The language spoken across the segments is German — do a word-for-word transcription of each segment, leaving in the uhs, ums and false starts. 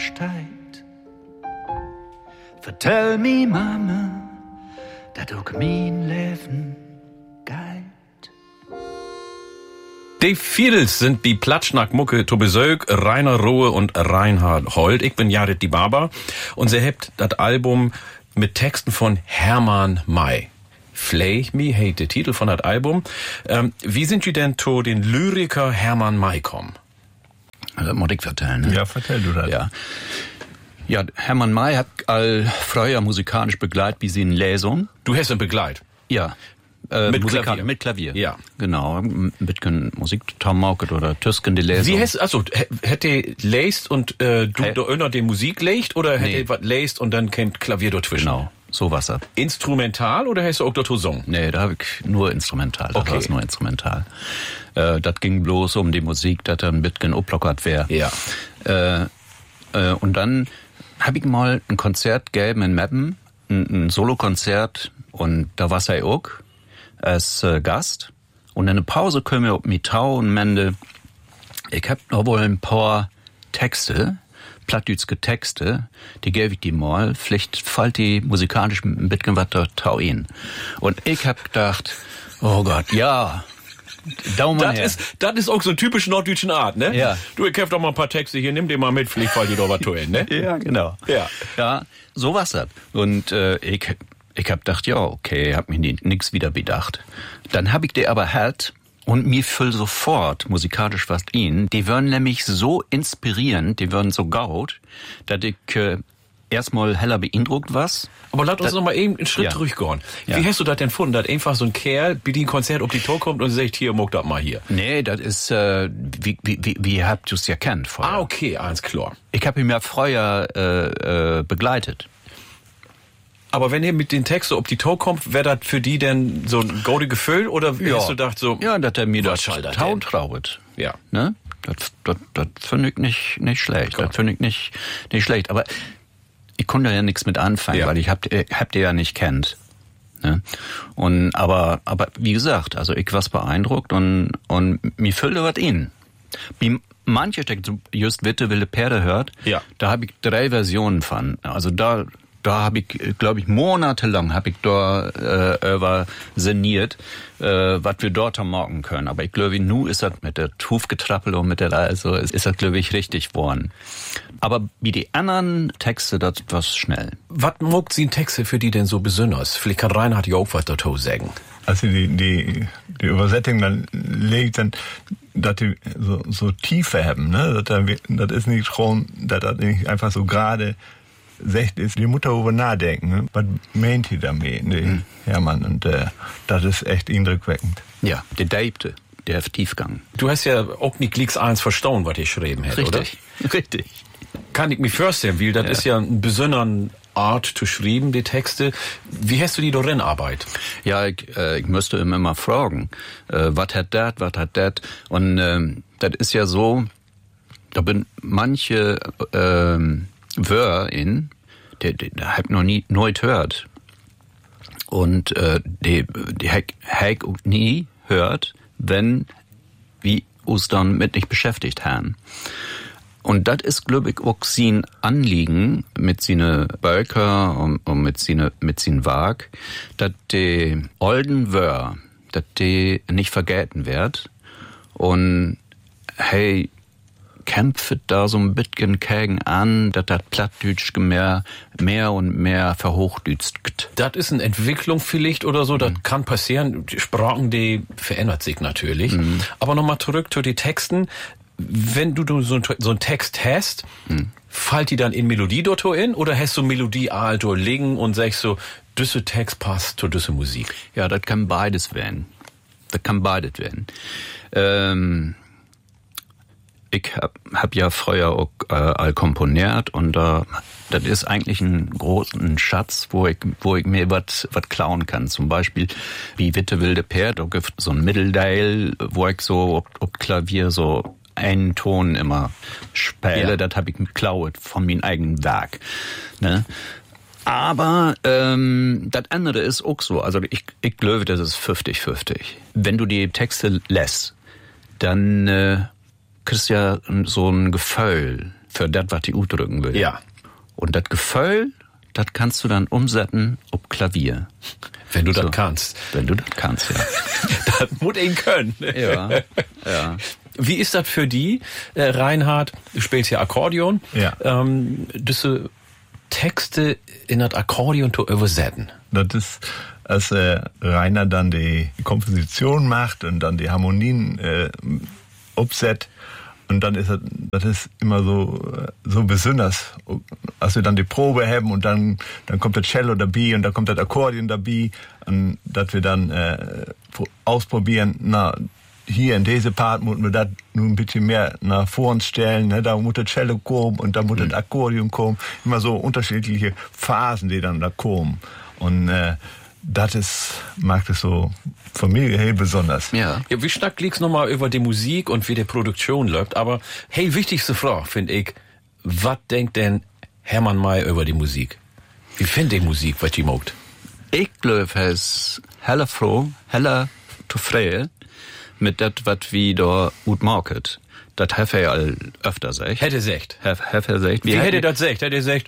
steigt. Vertell mi, Mama, dat ook mein Leben geit. Die Fiedels sind die Platschnack-Mucke to Besög, Rainer Rohe und Reinhard Holt. Ich bin Jared die Barber und sie hebt das Album mit Texten von Hermann May. Fleich mi heet der Titel von das Album. Ähm, wie sind Sie denn zu den Lyriker Hermann May kommen? Das muss ich vertellen. Ne? Ja, vertell du das. Ja. Ja, Hermann May hat all früher musikalisch begleitet wie sie in Lesung. Du hast ihn begleit? Ja. Äh, mit Musikal- Klavier? Mit Klavier. Ja. Genau. Ein bisschen Musik, Tom Mauket oder Tüsken die Lesung. Wie hast, also, hätte lest und äh, du Hey. da einer die Musik legt oder hätte Nee. was lest und dann kennt Klavier dazwischen? Genau. So was er. Instrumental oder hast du auch dazu gesungen? Nee, da habe ich nur instrumental. Das Okay. war's nur instrumental. Äh, das ging bloß um die Musik, dass er ein bisschen uplockert wäre. Ja. Äh, äh, und dann habe ich mal ein Konzert gegeben in Meppen, ein, ein Solokonzert, und da war er auch als äh, Gast. Und in eine Pause können wir auf Mitau und Mende, ich hab noch wohl ein paar Texte, plattdütske Texte, die gebe ich die mal, vielleicht fällt die musikalisch ein bisschen was da tau in. Und ich hab gedacht, oh Gott, ja, Daumen Das her. ist, das ist auch so eine typische norddeutsche Art, ne? Ja. Du, ich hab doch mal ein paar Texte hier, nimm den mal mit, vielleicht fällt dir doch was tun, ne? Ja, genau. Ja. Ja, so war's das. Und äh, ich, ich hab gedacht, ja, okay, hab mir nix wieder bedacht. Dann hab ich die aber halt, und mir fiel sofort musikalisch was in. Die würden nämlich so inspirierend, die würden so gaut, dass ich äh, erstmal heller beeindruckt was. Aber lass uns Das- noch mal eben einen Schritt Ja. zurückgehen. Wie Ja. hast du das denn gefunden, dass einfach so ein Kerl bei dem Konzert auf die Tour kommt und sagt, hier, muck das mal hier? Nee, das ist, äh, wie, wie, wie, wie habt ihr's ja kennt vorher. Ah, okay, alles klar. Ich hab ihn ja früher äh, äh, begleitet. Aber wenn ihr mit den Texten auf die Tour kommt, wäre das für die denn so ein golde Gefühl oder hast du gedacht so, Ja, dass er mir was das soll das tau denn? trauet. Ja. Ne? Das, das, das finde ich nicht, nicht schlecht. Klar. Das finde ich nicht, nicht schlecht. Aber ich konnte ja nichts mit anfangen, Ja. weil ich hab, äh, habt ihr ja nicht kennt. Ne? Und, aber, aber wie gesagt, also ich was beeindruckt und, und mir füllte was in. Wie manche Texte, just Witte wilde Perde hört, Ja. da habe ich drei Versionen von. Also da, da habe ich, glaube ich, monatelang habe ich da äh, über sinniert, äh, was wir dort am morgen können. Aber ich glaube, nu ist das mit der Hufgetrappel und mit der, also ist, ist das, glaube ich, richtig geworden. Aber wie die anderen Texte, das war's schnell. Was muckt sie in Texte für die denn so besonders? Vielleicht kann Reinhard ja auch was dazu sagen. Als sie die, die, die Übersetzung dann legt, dann, dass die so, so Tiefe haben, ne? Das, das ist nicht schon, dass das nicht einfach so gerade sagt, ist die Mutter über nachdenken, ne? Was meint die damit, die Mhm. Hermann? Und äh, das ist echt eindrückweckend. Ja, der Deibte, der hat Tiefgang. Du hast ja auch nicht glicks eins verstauen, was ihr geschrieben hätte, Richtig, richtig. oder? Kann ich mir vorstellen, weil das Ja. ist ja ein besonderen Art zu schreiben, die Texte. Wie hast du die darin Arbeit? Ja, ich, äh, ich müsste ihm immer fragen, äh, was hat dat, was hat dat? Und ähm, das ist ja so, da bin manche ähm, Wörter in, die, die, die hab ich noch nie nooit hört. Und äh, die, die hab ich auch nie hört, wenn wir uns dann mit nicht beschäftigt haben. Und das ist, glaube ich, auch sein Anliegen mit seine Bölker und, und mit seine mit seinen Wag, dass die olden Wör, dass die nicht vergessen wird. Und hey, kämpft da so ein bisschen gegen an, dass das Plattdütsch mehr, mehr und mehr verhochdützt. Das ist eine Entwicklung vielleicht oder so, das kann passieren. Die Sprachen, die verändert sich natürlich. Aber nochmal zurück zu den Texten. Wenn du so, so einen Text hast, hm. fällt die dann in Melodie dort in oder hast du Melodie alto liegen und sagst so, düsse Text passt zu düsse Musik? Ja, das kann beides werden. Das kann beides werden. Ähm, ich hab, hab ja früher auch äh, all komponiert und äh, das ist eigentlich ein großen Schatz, wo ich, wo ich mir was was klauen kann. Zum Beispiel wie Witte wilde Perd, da gibt so ein Mittelteil, wo ich so ob, ob Klavier so einen Ton immer spiele, Ja. das hab ich geklaut von meinem eigenen Werk. Ne? Aber ähm, das andere ist auch so. Also ich, ich glaube, das ist fünfzig fünfzig. Wenn du die Texte lässt, dann äh, kriegst du ja so ein Gefühl für das, was die ausdrücken will. Ja. Und das Gefühl, das kannst du dann umsetzen auf Klavier. Wenn du So. das kannst. Wenn du das kannst, ja. Das muss ihn können. Ja, ja. Wie ist das für die, äh, Reinhard? Du spielst ja Akkordeon. Ja. Ähm, diese Texte in das Akkordeon zu übersetzen. Das ist, als äh, Rainer dann die Komposition macht und dann die Harmonien äh, upset. Und dann ist das, das ist immer so, so besonders, als wir dann die Probe haben und dann, dann kommt das Cello dabei und dann kommt das Akkordeon dabei und dass wir dann äh, ausprobieren, na, hier in diese Part müssen wir das nun ein bisschen mehr nach vorn stellen, ne? Da muss das Cello kommen und da muss mhm. das Akkordeon kommen. Immer so unterschiedliche Phasen, die dann da kommen. Und äh, das ist, mag das so für mich hey, besonders. Ja. Ja, wie stark liegt's nochmal über die Musik und wie die Produktion läuft, aber hey, wichtigste Frage, finde ich, was denkt denn Hermann May über die Musik? Wie findet die Musik, was die mogt? Ich glaube, er ist heller froh, heller zufrieden mit das, was wir da gut market. Das hat er ja öfter gesagt. Hätte sagt. Hat er gesagt. Wie hätte das gesagt? Hätte er gesagt,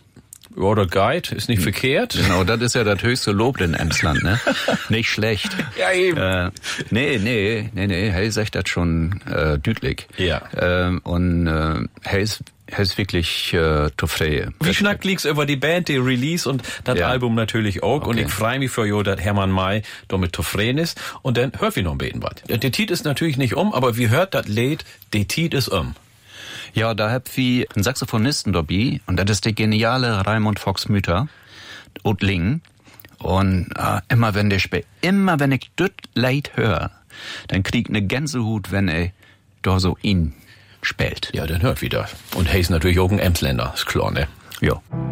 ja, der Guide ist nicht verkehrt. Genau, das ist ja das höchste Lob in Emsland, ne? Nicht schlecht. Ja, eben. Äh, nee, nee, nee, nee, er sagt das schon äh, deutlich. Ja. Ähm, und äh, er ist, er ist wirklich äh, zufrieden. Wie schnackt liegt's über die Band, die Release und das Ja. Album natürlich auch. Okay. Und ich freue mich für jo, dass Hermann May damit zufrieden ist. Und dann hört wir noch ein beten was. Der Tiet ist natürlich nicht um, aber wie hört das Lied, der Tiet ist um. Ja, da hab wir einen Saxophonisten dabei und das ist der geniale Raimund Fox-Müther, Utling. Und äh, immer wenn der spielt, immer wenn ich das Lied höre, dann krieg ich eine Gänsehut, wenn er da so ihn spielt. Ja, dann hört wieder. Und hey ist natürlich auch ein Emsländer, ist klar, ne? Ja.